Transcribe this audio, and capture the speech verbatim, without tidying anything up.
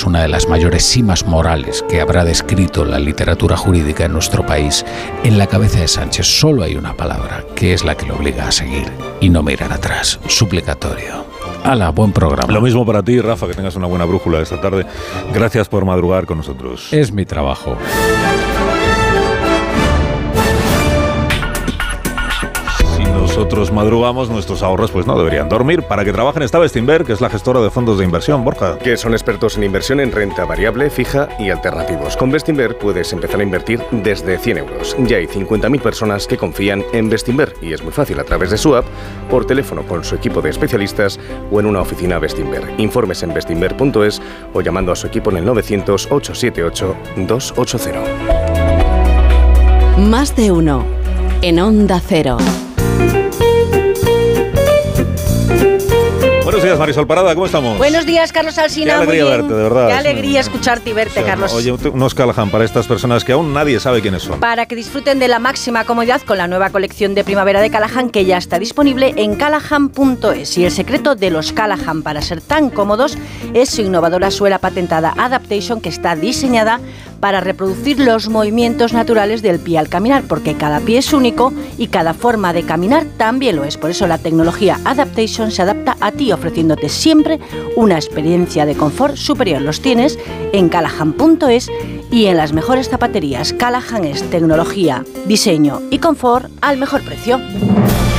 una de las mayores simas morales que habrá descrito la literatura jurídica en nuestro país. En la cabeza de Sánchez solo hay una palabra, que es la que le obliga a seguir y no mirar atrás: suplicatorio. Hala, buen programa. Lo mismo para ti, Rafa, que tengas una buena brújula esta tarde. Gracias por madrugar con nosotros. Es mi trabajo. Nosotros madrugamos, nuestros ahorros pues no deberían dormir. Para que trabajen está Bestinver, que es la gestora de fondos de inversión. Borja. Que son expertos en inversión en renta variable, fija y alternativos. Con Bestinver puedes empezar a invertir desde cien euros. Ya hay cincuenta mil personas que confían en Bestinver y es muy fácil a través de su app, por teléfono con su equipo de especialistas o en una oficina Bestinver. Informes en bestinver punto es o llamando a su equipo en el novecientos, ochocientos setenta y ocho, doscientos ochenta. Más de uno en Onda Cero. Buenos días, Marisol Parada, ¿cómo estamos? Buenos días, Carlos Alsina. Qué alegría verte, de verdad. Qué alegría escucharte y verte, o sea, Carlos. Oye, unos Callahan para estas personas que aún nadie sabe quiénes son. Para que disfruten de la máxima comodidad con la nueva colección de primavera de Callahan, que ya está disponible en callahan punto es. Y el secreto de los Callahan para ser tan cómodos es su innovadora suela patentada Adaptation, que está diseñada para reproducir los movimientos naturales del pie al caminar, porque cada pie es único y cada forma de caminar también lo es. Por eso la tecnología Adaptation se adapta a ti, ofreciéndote siempre una experiencia de confort superior. Los tienes en callahan punto es y en las mejores zapaterías. Callahan es tecnología, diseño y confort al mejor precio.